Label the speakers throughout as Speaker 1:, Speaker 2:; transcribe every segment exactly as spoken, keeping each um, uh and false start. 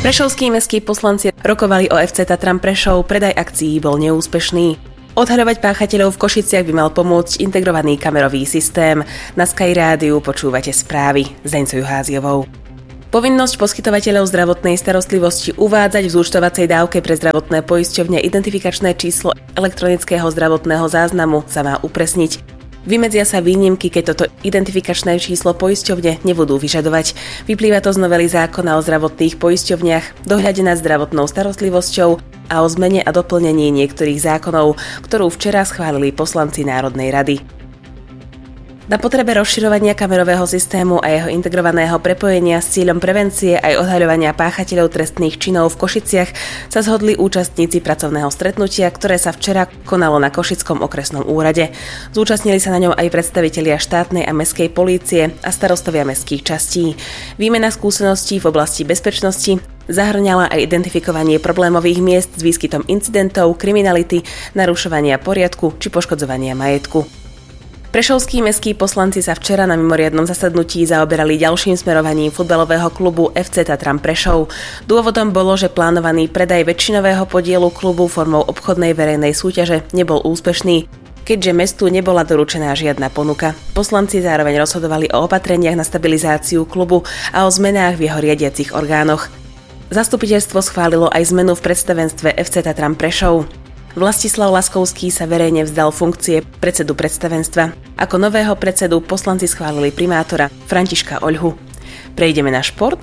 Speaker 1: Prešovskí mestskí poslanci rokovali o ef cé Tatran Prešov, predaj akcií bol neúspešný. Odhaľovať páchateľov v Košiciach by mal pomôcť integrovaný kamerový systém. Na Sky Rádiu počúvate správy s Deňcou Juháziovou. Povinnosť poskytovateľov zdravotnej starostlivosti uvádzať v zúčtovacej dávke pre zdravotné poisťovne identifikačné číslo elektronického zdravotného záznamu sa má upresniť. Vymedzia sa výnimky, keď toto identifikačné číslo poisťovne nebudú vyžadovať. Vyplýva to z novely zákona o zdravotných poisťovniach, dohľade nad zdravotnou starostlivosťou a o zmene a doplnení niektorých zákonov, ktorú včera schválili poslanci Národnej rady. Na potrebe rozširovania kamerového systému a jeho integrovaného prepojenia s cieľom prevencie aj odhaľovania páchateľov trestných činov v Košiciach sa zhodli účastníci pracovného stretnutia, ktoré sa včera konalo na Košickom okresnom úrade. Zúčastnili sa na ňom aj predstavitelia štátnej a mestskej polície a starostovia mestských častí. Výmena skúseností v oblasti bezpečnosti zahŕňala aj identifikovanie problémových miest s výskytom incidentov, kriminality, narušovania poriadku či poškodzovania majetku. Prešovskí mestskí poslanci sa včera na mimoriadnom zasadnutí zaoberali ďalším smerovaním futbalového klubu ef cé Tatran Prešov. Dôvodom bolo, že plánovaný predaj väčšinového podielu klubu formou obchodnej verejnej súťaže nebol úspešný, keďže mestu nebola doručená žiadna ponuka. Poslanci zároveň rozhodovali o opatreniach na stabilizáciu klubu a o zmenách v jeho riadiacich orgánoch. Zastupiteľstvo schválilo aj zmenu v predstavenstve ef cé Tatran Prešov. Vlastislav Laskovský sa verejne vzdal funkcie predsedu predstavenstva. Ako nového predsedu poslanci schválili primátora Františka Oľhu. Prejdeme na šport.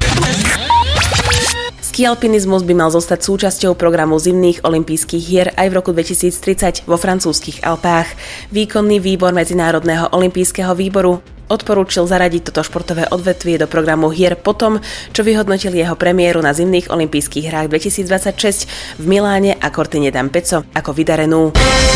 Speaker 1: Skialpinizmus by mal zostať súčasťou programu zimných olympijských hier aj v roku dvetisíctridsať vo francúzskych Alpách. Výkonný výbor Medzinárodného olympijského výboru odporúčil zaradiť toto športové odvetvie do programu hier potom, čo vyhodnotil jeho premiéru na zimných olympijských hrách dvetisícdvadsaťšesť v Miláne a Cortina d'Ampezzo ako vydarenú.